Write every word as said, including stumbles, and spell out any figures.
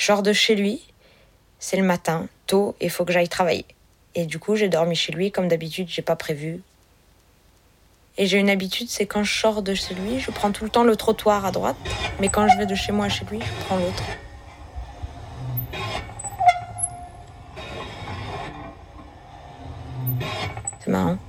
sors de chez lui, c'est le matin, tôt, et il faut que j'aille travailler. Et du coup, j'ai dormi chez lui, comme d'habitude, j'ai pas prévu. Et j'ai une habitude, c'est quand je sors de chez lui, je prends tout le temps le trottoir à droite, mais quand je vais de chez moi à chez lui, je prends l'autre. C'est marrant.